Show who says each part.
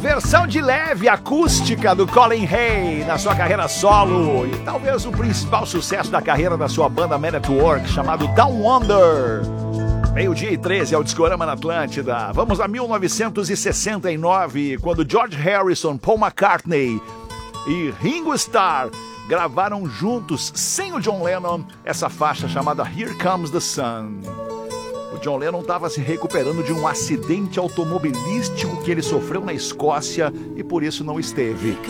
Speaker 1: versão de leve acústica do Colin Hay na sua carreira solo e talvez o principal sucesso da carreira da sua banda Man at Work, chamado Down Under. Meio-dia e 13 é o Discorama na Atlântida. Vamos a 1969, quando George Harrison, Paul McCartney e Ringo Starr gravaram juntos, sem o John Lennon, essa faixa chamada Here Comes the Sun. O John Lennon estava se recuperando de um acidente automobilístico que ele sofreu na Escócia e por isso não esteve.